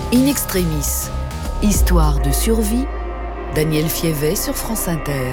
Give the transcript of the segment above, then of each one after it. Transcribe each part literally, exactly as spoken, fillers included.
In extremis, histoire de survie, Daniel Fievet sur France Inter.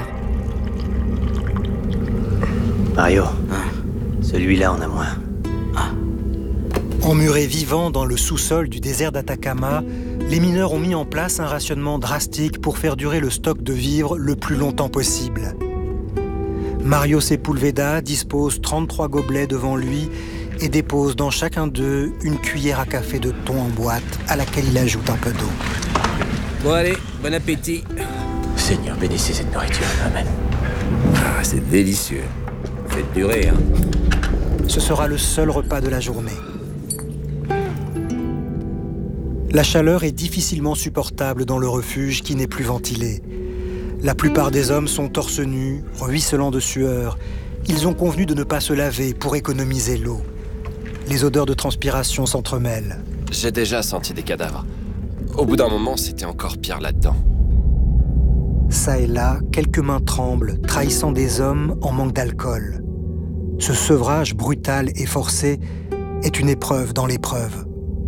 Mario, hein, celui-là en a moins. Ah. Emmurés vivants dans le sous-sol du désert d'Atacama, les mineurs ont mis en place un rationnement drastique pour faire durer le stock de vivres le plus longtemps possible. Mario Sepulveda dispose trente-trois gobelets devant lui et dépose dans chacun d'eux une cuillère à café de thon en boîte à laquelle il ajoute un peu d'eau. Bon allez, bon appétit. Seigneur, bénissez cette nourriture. Amen. Ah, c'est délicieux. Faites durer, hein. Ce sera le seul repas de la journée. La chaleur est difficilement supportable dans le refuge qui n'est plus ventilé. La plupart des hommes sont torse nus, ruisselants de sueur. Ils ont convenu de ne pas se laver pour économiser l'eau. Les odeurs de transpiration s'entremêlent. J'ai déjà senti des cadavres. Au bout d'un moment, c'était encore pire là-dedans. Ça et là, quelques mains tremblent, trahissant des hommes en manque d'alcool. Ce sevrage brutal et forcé est une épreuve dans l'épreuve.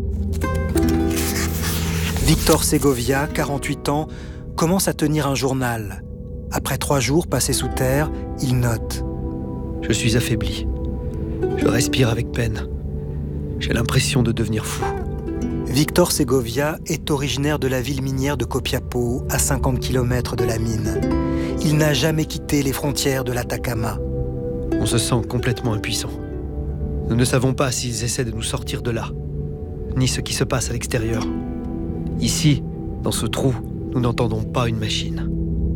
Victor Segovia, quarante-huit ans, commence à tenir un journal. Après trois jours passés sous terre, il note. Je suis affaibli. Je respire avec peine. J'ai l'impression de devenir fou. Victor Segovia est originaire de la ville minière de Copiapó, à cinquante kilomètres de la mine. Il n'a jamais quitté les frontières de l'Atacama. On se sent complètement impuissant. Nous ne savons pas s'ils essaient de nous sortir de là, ni ce qui se passe à l'extérieur. Ici, dans ce trou, nous n'entendons pas une machine.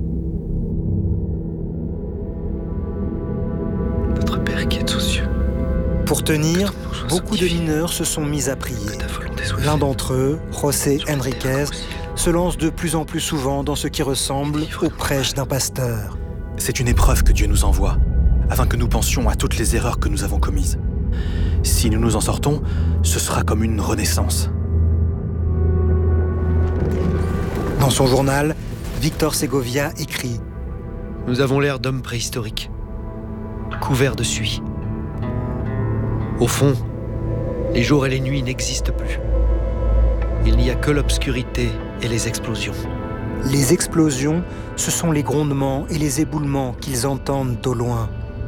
Notre Père qui est aux cieux. Pour tenir, beaucoup de mineurs se sont mis à prier. L'un d'entre eux, José Enriquez, se lance de plus en plus souvent dans ce qui ressemble aux prêches d'un pasteur. C'est une épreuve que Dieu nous envoie, afin que nous pensions à toutes les erreurs que nous avons commises. Si nous nous en sortons, ce sera comme une renaissance. Dans son journal, Victor Segovia écrit « Nous avons l'air d'hommes préhistoriques, couverts de suie. Au fond, les jours et les nuits n'existent plus. Il n'y a que l'obscurité et les explosions. » Les explosions, ce sont les grondements et les éboulements qu'ils entendent au loin.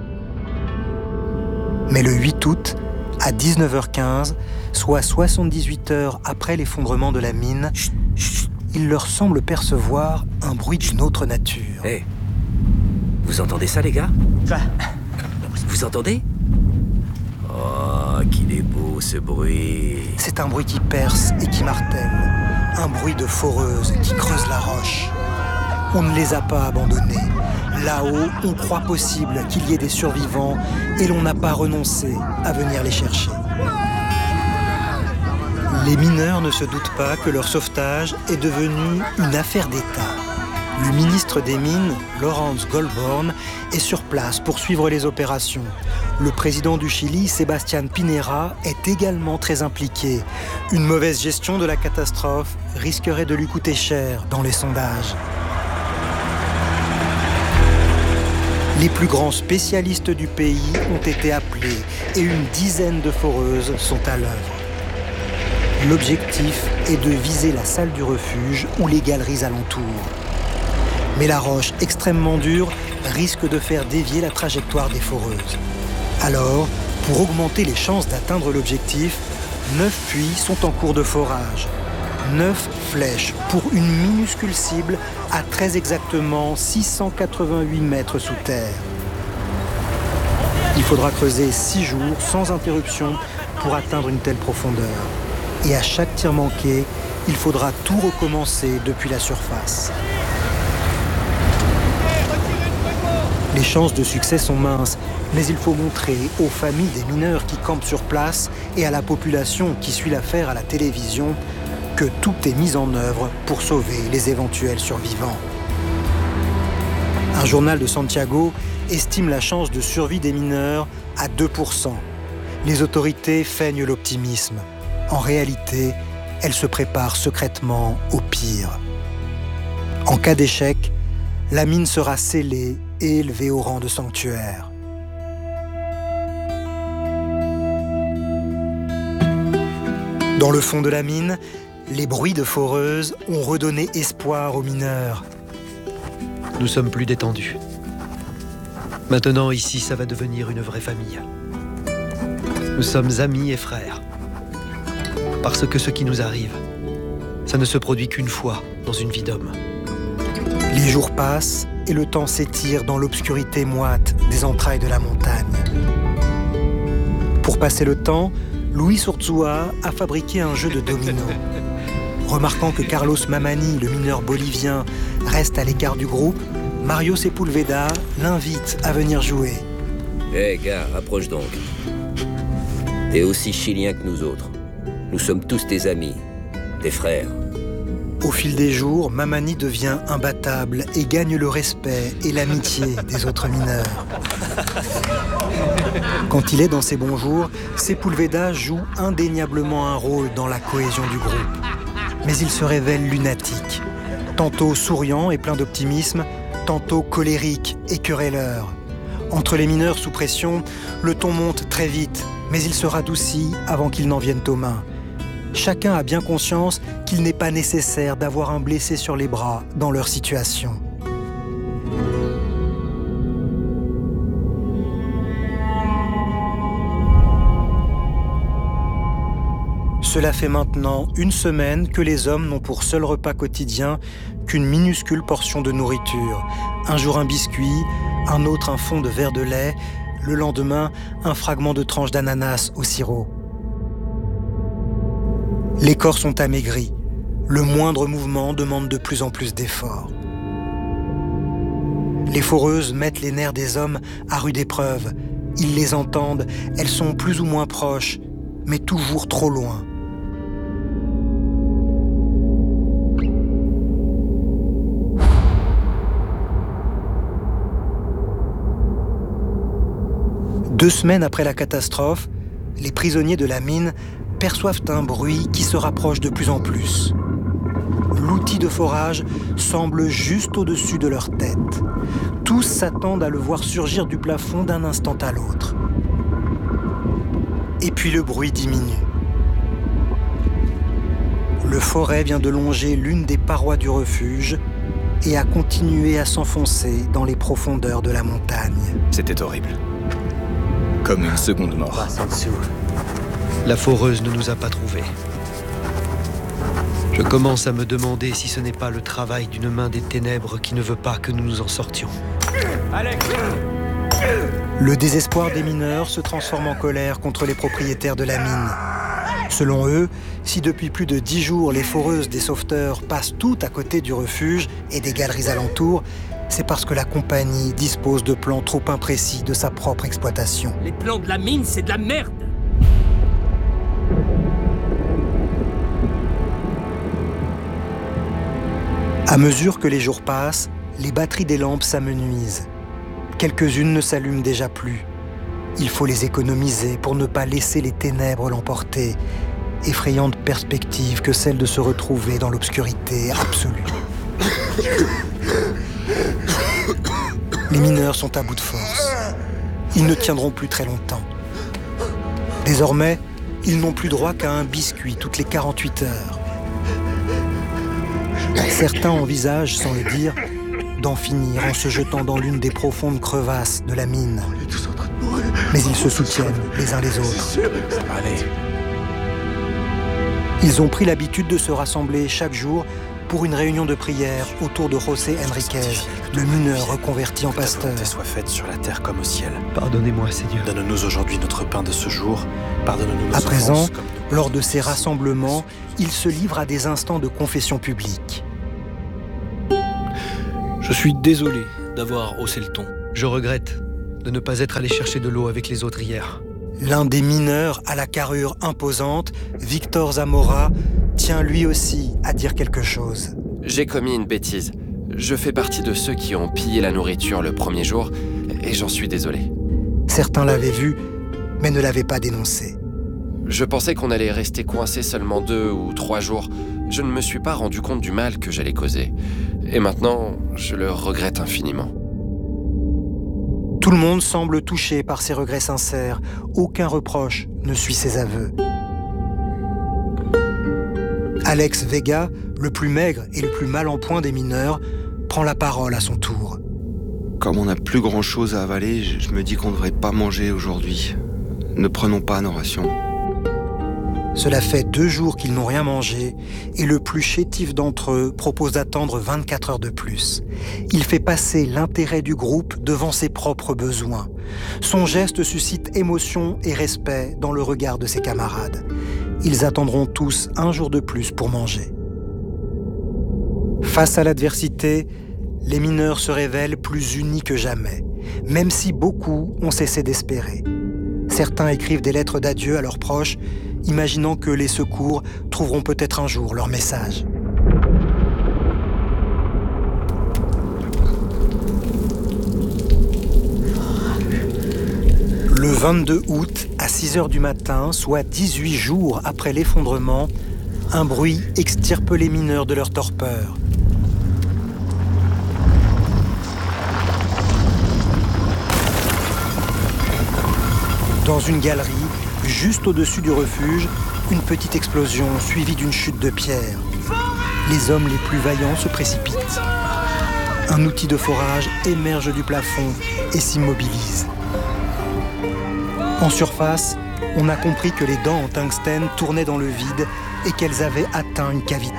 Mais le huit août, à dix-neuf heures quinze, soit soixante-dix-huit heures après l'effondrement de la mine, chut, chut, il leur semble percevoir un bruit d'une autre nature. Hé, hey, vous entendez ça, les gars? Quoi? Vous entendez? Oh, qu'il est beau, ce bruit. C'est un bruit qui perce et qui martèle. Un bruit de foreuse qui creuse la roche. On ne les a pas abandonnés. Là-haut, on croit possible qu'il y ait des survivants et l'on n'a pas renoncé à venir les chercher. Les mineurs ne se doutent pas que leur sauvetage est devenu une affaire d'État. Le ministre des Mines, Lawrence Goldborn, est sur place pour suivre les opérations. Le président du Chili, Sebastián Pinera, est également très impliqué. Une mauvaise gestion de la catastrophe risquerait de lui coûter cher dans les sondages. Les plus grands spécialistes du pays ont été appelés et une dizaine de foreuses sont à l'œuvre. L'objectif est de viser la salle du refuge ou les galeries alentours. Mais la roche extrêmement dure risque de faire dévier la trajectoire des foreuses. Alors, pour augmenter les chances d'atteindre l'objectif, neuf puits sont en cours de forage. Neuf flèches pour une minuscule cible à très exactement six cent quatre-vingt-huit mètres sous terre. Il faudra creuser six jours sans interruption pour atteindre une telle profondeur. Et à chaque tir manqué, il faudra tout recommencer depuis la surface. Les chances de succès sont minces, mais il faut montrer aux familles des mineurs qui campent sur place et à la population qui suit l'affaire à la télévision que tout est mis en œuvre pour sauver les éventuels survivants. Un journal de Santiago estime la chance de survie des mineurs à deux pour cent. Les autorités feignent l'optimisme. En réalité, elles se préparent secrètement au pire. En cas d'échec, la mine sera scellée et élevée au rang de sanctuaire. Dans le fond de la mine, les bruits de foreuse ont redonné espoir aux mineurs. Nous sommes plus détendus. Maintenant, ici, ça va devenir une vraie famille. Nous sommes amis et frères. Parce que ce qui nous arrive, ça ne se produit qu'une fois dans une vie d'homme. Les jours passent et le temps s'étire dans l'obscurité moite des entrailles de la montagne. Pour passer le temps, Luis Urzúa a fabriqué un jeu de dominos. Remarquant que Carlos Mamani, le mineur bolivien, reste à l'écart du groupe, Mario Sepúlveda l'invite à venir jouer. Hé, hey, gars, approche donc. T'es aussi chilien que nous autres. Nous sommes tous tes amis, tes frères. Au fil des jours, Mamani devient imbattable et gagne le respect et l'amitié des autres mineurs. Quand il est dans ses bons jours, Sepúlveda joue indéniablement un rôle dans la cohésion du groupe. Mais il se révèle lunatique, tantôt souriant et plein d'optimisme, tantôt colérique et querelleur. Entre les mineurs sous pression, le ton monte très vite, mais il se radoucit avant qu'ils n'en viennent aux mains. Chacun a bien conscience qu'il n'est pas nécessaire d'avoir un blessé sur les bras dans leur situation. Cela fait maintenant une semaine que les hommes n'ont pour seul repas quotidien qu'une minuscule portion de nourriture. Un jour un biscuit, un autre un fond de verre de lait, le lendemain un fragment de tranche d'ananas au sirop. Les corps sont amaigris. Le moindre mouvement demande de plus en plus d'efforts. Les foreuses mettent les nerfs des hommes à rude épreuve. Ils les entendent, elles sont plus ou moins proches, mais toujours trop loin. Deux semaines après la catastrophe, les prisonniers de la mine perçoivent un bruit qui se rapproche de plus en plus. L'outil de forage semble juste au-dessus de leur tête. Tous s'attendent à le voir surgir du plafond d'un instant à l'autre. Et puis le bruit diminue. Le forêt vient de longer l'une des parois du refuge et a continué à s'enfoncer dans les profondeurs de la montagne. C'était horrible. Comme une seconde mort. Passe en dessous. La foreuse ne nous a pas trouvés. Je commence à me demander si ce n'est pas le travail d'une main des ténèbres qui ne veut pas que nous nous en sortions. Le désespoir des mineurs se transforme en colère contre les propriétaires de la mine. Selon eux, si depuis plus de dix jours les foreuses des sauveteurs passent toutes à côté du refuge et des galeries alentours, c'est parce que la compagnie dispose de plans trop imprécis de sa propre exploitation. Les plans de la mine, c'est de la merde! À mesure que les jours passent, les batteries des lampes s'amenuisent. Quelques-unes ne s'allument déjà plus. Il faut les économiser pour ne pas laisser les ténèbres l'emporter. Effrayante perspective que celle de se retrouver dans l'obscurité absolue. Les mineurs sont à bout de force. Ils ne tiendront plus très longtemps. Désormais, ils n'ont plus droit qu'à un biscuit toutes les quarante-huit heures. Certains envisagent, sans le dire, d'en finir en se jetant dans l'une des profondes crevasses de la mine. Mais ils se soutiennent les uns les autres. Allez. Ils ont pris l'habitude de se rassembler chaque jour pour une réunion de prière autour de José Enriquez, le mineur reconverti en pasteur. Que ta volonté soit faite sur la terre comme au ciel. Pardonnez-moi, Seigneur. Donne-nous aujourd'hui notre pain de ce jour. Pardonne-nous nos À présent, offenses comme nous... lors de ces rassemblements, ils se livrent à des instants de confession publique. Je suis désolé d'avoir haussé le ton. Je regrette de ne pas être allé chercher de l'eau avec les autres hier. L'un des mineurs à la carrure imposante, Victor Zamora, tient lui aussi à dire quelque chose. J'ai commis une bêtise. Je fais partie de ceux qui ont pillé la nourriture le premier jour, et j'en suis désolé. Certains l'avaient vu, mais ne l'avaient pas dénoncé. Je pensais qu'on allait rester coincé seulement deux ou trois jours. Je ne me suis pas rendu compte du mal que j'allais causer. Et maintenant, je le regrette infiniment. Tout le monde semble touché par ses regrets sincères. Aucun reproche ne suit ses aveux. Alex Vega, le plus maigre et le plus mal en point des mineurs, prend la parole à son tour. Comme on n'a plus grand-chose à avaler, je me dis qu'on ne devrait pas manger aujourd'hui. Ne prenons pas nos rations. Cela fait deux jours qu'ils n'ont rien mangé et le plus chétif d'entre eux propose d'attendre vingt-quatre heures de plus. Il fait passer l'intérêt du groupe devant ses propres besoins. Son geste suscite émotion et respect dans le regard de ses camarades. Ils attendront tous un jour de plus pour manger. Face à l'adversité, les mineurs se révèlent plus unis que jamais, même si beaucoup ont cessé d'espérer. Certains écrivent des lettres d'adieu à leurs proches, imaginant que les secours trouveront peut-être un jour leur message. Le vingt-deux août, à six heures du matin, soit dix-huit jours après l'effondrement, un bruit extirpe les mineurs de leur torpeur. Dans une galerie, juste au-dessus du refuge, une petite explosion suivie d'une chute de pierre. Les hommes les plus vaillants se précipitent. Un outil de forage émerge du plafond et s'immobilise. En surface, on a compris que les dents en tungstène tournaient dans le vide et qu'elles avaient atteint une cavité.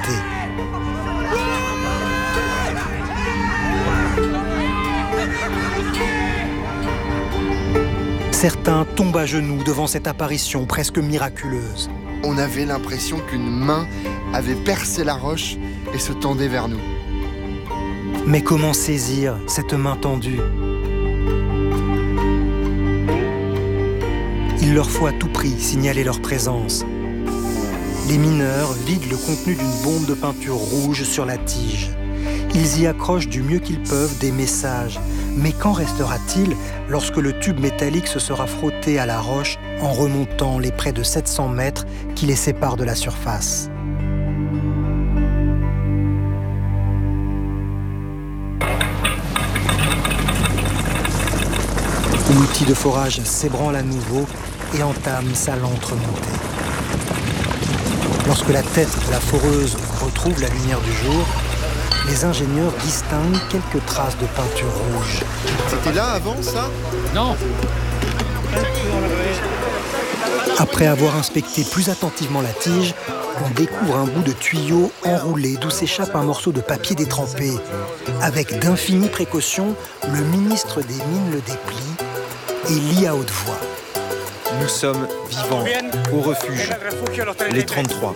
Certains tombent à genoux devant cette apparition presque miraculeuse. On avait l'impression qu'une main avait percé la roche et se tendait vers nous. Mais comment saisir cette main tendue ? Il leur faut à tout prix signaler leur présence. Les mineurs vident le contenu d'une bombe de peinture rouge sur la tige. Ils y accrochent du mieux qu'ils peuvent des messages. Mais qu'en restera-t-il lorsque le tube métallique se sera frotté à la roche en remontant les près de sept cents mètres qui les séparent de la surface ? L'outil de forage s'ébranle à nouveau et entame sa lente remontée. Lorsque la tête de la foreuse retrouve la lumière du jour, les ingénieurs distinguent quelques traces de peinture rouge. C'était là avant, ça ? Non. Après avoir inspecté plus attentivement la tige, on découvre un bout de tuyau enroulé d'où s'échappe un morceau de papier détrempé. Avec d'infinies précautions, le ministre des Mines le déplie et lit à haute voix. Nous sommes vivants, au refuge, les trente-trois.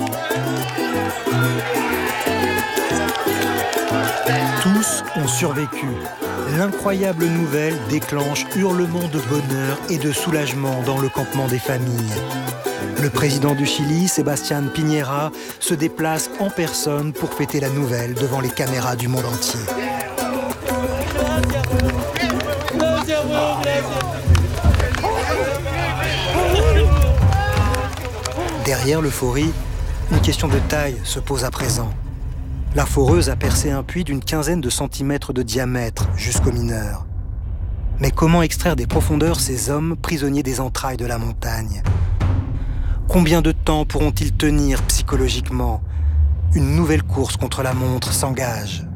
Tous ont survécu. L'incroyable nouvelle déclenche hurlements de bonheur et de soulagement dans le campement des familles. Le président du Chili, Sebastián Piñera, se déplace en personne pour fêter la nouvelle devant les caméras du monde entier. Derrière l'euphorie, une question de taille se pose à présent. La foreuse a percé un puits d'une quinzaine de centimètres de diamètre jusqu'aux mineurs. Mais comment extraire des profondeurs ces hommes prisonniers des entrailles de la montagne ? Combien de temps pourront-ils tenir psychologiquement ? Une nouvelle course contre la montre s'engage.